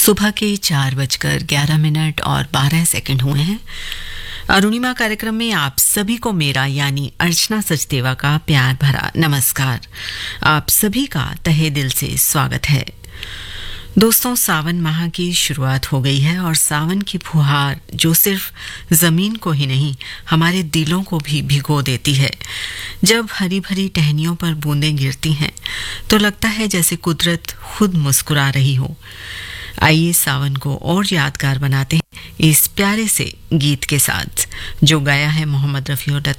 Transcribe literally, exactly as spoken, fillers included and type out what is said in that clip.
सुबह के चार बजकर ग्यारह मिनट और बारह सेकंड हुए हैं। अरुणिमा कार्यक्रम में आप सभी को मेरा यानी अर्चना सचदेवा का प्यार भरा नमस्कार। आप सभी का तहे दिल से स्वागत है। दोस्तों, सावन माह की शुरुआत हो गई है और सावन की फुहार जो सिर्फ जमीन को ही नहीं हमारे दिलों को भी भिगो देती है। जब हरी भरी टहनियों पर बूंदें गिरती हैं तो लगता है जैसे कुदरत खुद मुस्कुरा रही हो। आइए सावन को और यादगार बनाते हैं इस प्यारे से गीत के साथ, जो गाया है मोहम्मद रफी और